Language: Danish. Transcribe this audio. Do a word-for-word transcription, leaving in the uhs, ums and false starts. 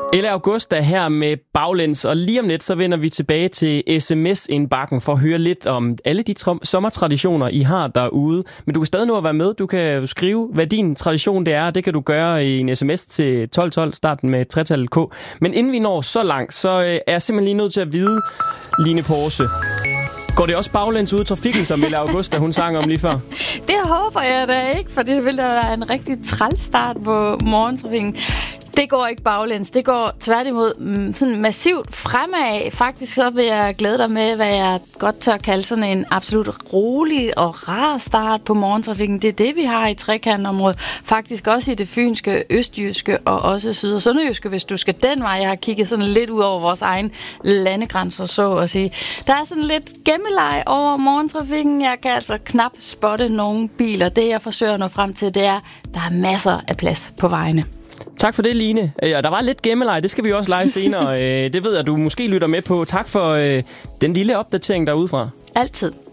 Elle Augusta her med Baglæns, og lige om lidt så vender vi tilbage til sms-indbakken for at høre lidt om alle de tra- sommertraditioner, I har derude. Men du kan stadig nå at være med. Du kan skrive, hvad din tradition det er. Det kan du gøre i en sms til tolv tolv, starten med tretallet K. Men inden vi når så langt, så er jeg simpelthen lige nødt til at vide, Line Porse, går det også baglæns ude i trafikken, som Elle Augusta, hun sang om lige før? Det håber jeg da ikke, for det ville da være en rigtig træls start på morgentrafikken. Det går ikke baglæns. Det går tværtimod sådan massivt fremad. Faktisk så vil jeg glæde dig med, hvad jeg godt tør kalde sådan en absolut rolig og rar start på morgentrafikken. Det er det, vi har i trekantområdet. Faktisk også i det fynske, østjyske og også syd- og sønderjyske, hvis du skal den vej. Jeg har kigget sådan lidt ud over vores egen landegrænser, så at sige. Der er sådan lidt gemmeleje over morgentrafikken. Jeg kan altså knap spotte nogle biler. Det, jeg forsøger at nå frem til, det er, der er masser af plads på vejene. Tak for det, Line. Ja, der var lidt gemmeleje, det skal vi også lege senere. Det ved jeg, du måske lytter med på. Tak for den lille opdatering derudefra. Altid.